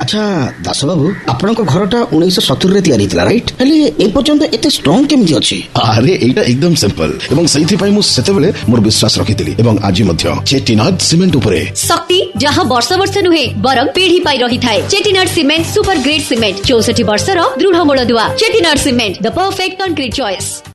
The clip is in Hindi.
अच्छा दास बाबू आपणक घरटा 1970 रे तयारी थिला राइट हेले ए पर्यंत एते स्ट्रांग केमिति अछि अरे एटा एकदम सिंपल एवं सही पई मु सेतेबेले मोर विश्वास रखितिली एवं आज मध्य चेटिनाड सीमेंट उपरे शक्ति जहां वर्ष वर्ष नुहे बरं पीढ़ी पाई रही थाए। Chettinad cement super grade cement 64 वर्षर दृढ़ मूलदुआ। Chettinad cement the perfect concrete choice.